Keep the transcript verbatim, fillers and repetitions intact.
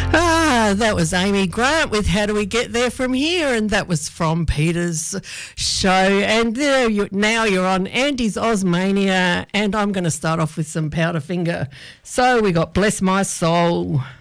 Ah, that was Amy Grant with How Do We Get There From Here, and that was from Peter's show. And there you, now you're on Andy's Osmania, and I'm going to start off with some Powderfinger. So we got Bless My Soul.